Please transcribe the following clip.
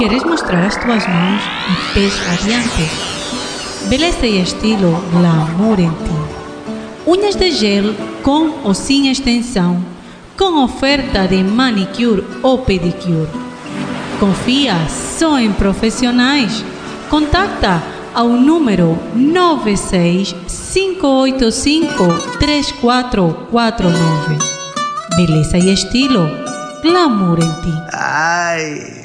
Queres mostrar as tuas mãos e pés radiantes? Beleza e estilo glamour em ti. Unhas de gel com ou sem extensão, com oferta de manicure ou pedicure. Confia só em profissionais. Contacta ao número 965853449. Beleza e estilo glamour em ti. Ai.